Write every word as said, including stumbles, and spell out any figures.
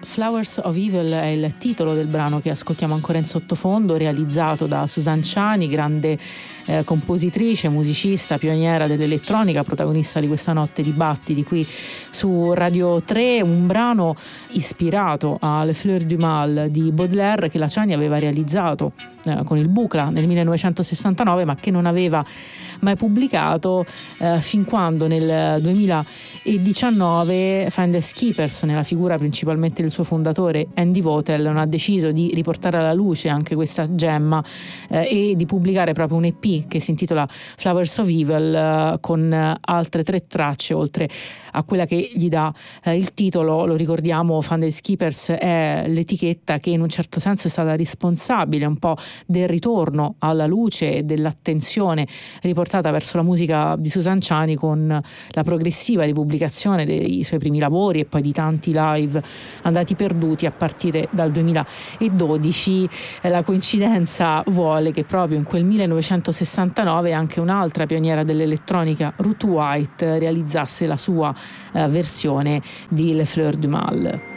Flowers of Evil è il titolo del brano che ascoltiamo ancora in sottofondo, realizzato da Susan Ciani, grande eh, compositrice, musicista, pioniera dell'elettronica, protagonista di questa notte di battiti qui su Radio tre, un brano ispirato a Le Fleurs du Mal di Baudelaire che la Ciani aveva realizzato eh, con il Bucla nel millenovecentosessantanove, ma che non aveva mai pubblicato eh, fin quando nel duemiladiciannove Finders Keepers, nella figura principalmente del suo fondatore Andy Votel, non ha deciso di riportare alla luce anche questa gemma eh, e di pubblicare proprio un E P che si intitola Flowers of Evil eh, con altre tre tracce oltre a quella che gli dà eh, il titolo. Lo ricordiamo, Finders Keepers è l'etichetta che in un certo senso è stata responsabile un po' del ritorno alla luce e dell'attenzione riportata verso la musica di Susan Ciani con la progressiva ripubblicazione dei suoi primi lavori e poi di tanti live andati perduti a partire dal duemiladodici. La coincidenza vuole che proprio in quel millenovecentosessantanove anche un'altra pioniera dell'elettronica, Ruth White, realizzasse la sua eh, versione di Le Fleurs du Mal.